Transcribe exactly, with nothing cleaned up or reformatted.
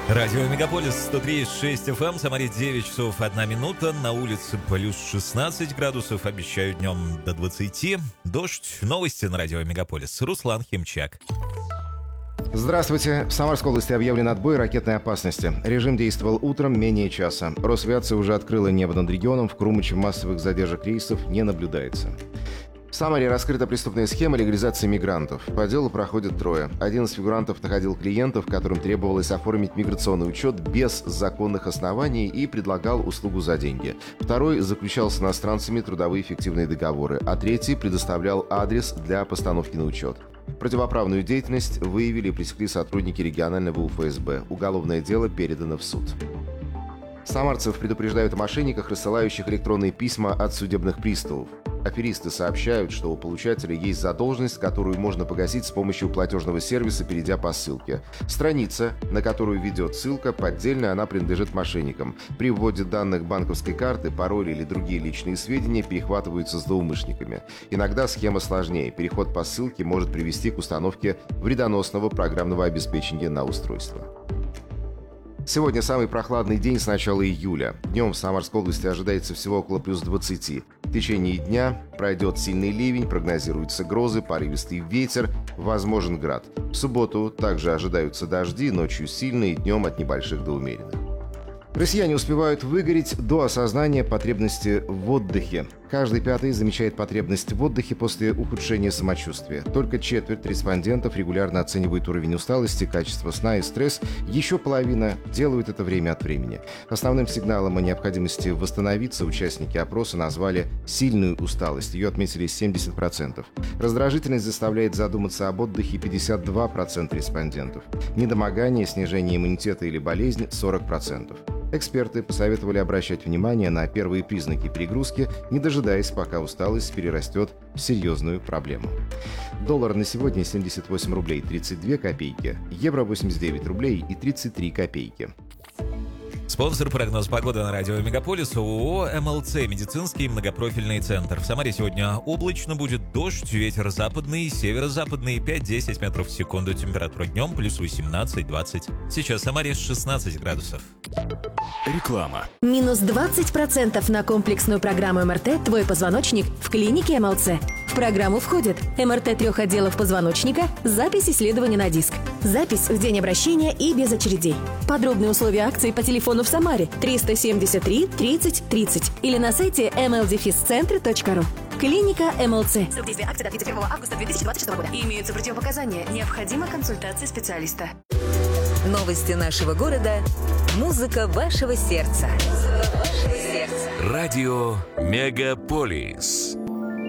Радио Мегаполис сто три и шесть эф эм, Самаре девять часов одна минута, на улице плюс шестнадцать градусов, обещают днем до двадцати. Дождь, новости на Радио Мегаполис. Руслан Химчак. Здравствуйте. В Самарской области объявлен отбой ракетной опасности. Режим действовал утром менее часа. Росавиация уже открыла небо над регионом. В Крумыче массовых задержек рейсов не наблюдается. В Самаре раскрыта преступная схема легализации мигрантов. По делу проходят трое. Один из фигурантов находил клиентов, которым требовалось оформить миграционный учет без законных оснований, и предлагал услугу за деньги. Второй заключал с иностранцами трудовые фиктивные договоры, а третий предоставлял адрес для постановки на учет. Противоправную деятельность выявили и пресекли сотрудники регионального У Эф Эс Бэ. Уголовное дело передано в суд. Самарцев предупреждают о мошенниках, рассылающих электронные письма от судебных приставов. Аферисты сообщают, что у получателя есть задолженность, которую можно погасить с помощью платежного сервиса, перейдя по ссылке. Страница, на которую ведет ссылка, поддельная, она принадлежит мошенникам. При вводе данных банковской карты, пароли или другие личные сведения перехватываются злоумышленниками. Иногда схема сложнее. Переход по ссылке может привести к установке вредоносного программного обеспечения на устройство. Сегодня самый прохладный день с начала июля. Днем в Самарской области ожидается всего около плюс двадцати. В течение дня пройдет сильный ливень, прогнозируются грозы, порывистый ветер, возможен град. В субботу также ожидаются дожди, ночью сильные, днем от небольших до умеренных. Россияне успевают выгореть до осознания потребности в отдыхе. Каждый пятый замечает потребность в отдыхе после ухудшения самочувствия. Только четверть респондентов регулярно оценивают уровень усталости, качество сна и стресс. Еще половина делают это время от времени. Основным сигналом о необходимости восстановиться участники опроса назвали сильную усталость. Ее отметили семьдесят процентов. Раздражительность заставляет задуматься об отдыхе пятьдесят два процента респондентов. Недомогание, снижение иммунитета или болезнь – сорок процентов. Эксперты посоветовали обращать внимание на первые признаки перегрузки, не дожидаясь, пока усталость перерастет в серьезную проблему. Доллар на сегодня семьдесят восемь рублей тридцать две копейки, евро восемьдесят девять рублей и тридцать три копейки. Спонсор прогноз погоды на Радио Мегаполис ООО эм эл цэ «Медицинский многопрофильный центр». В Самаре сегодня облачно, будет дождь, ветер западный, северо-западный, пять-десять метров в секунду. Температура днем плюс восемнадцать-двадцать. Сейчас в Самаре шестнадцать градусов. Реклама. Минус двадцать процентов на комплексную программу эм эр тэ «Твой позвоночник» в клинике эм эл цэ. В программу входит эм эр тэ трех отделов позвоночника, запись исследования на диск, запись в день обращения и без очередей. Подробные условия акции по телефону в Самаре триста семьдесят три тридцать тридцать или на сайте эм эл дефис центр точка ру. Клиника эм эл цэ. Срок действия акции до тридцать первого августа две тысячи двадцать шестого года. Имеются противопоказания. Необходима консультация специалиста. Новости нашего города. Музыка вашего сердца. Радио Мегаполис.